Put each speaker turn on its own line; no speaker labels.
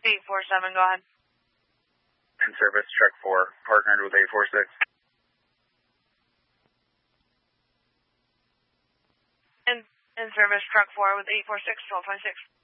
847, go ahead.
In service, truck 4, partnered with 846.
In service, truck 4 with 846, 1226.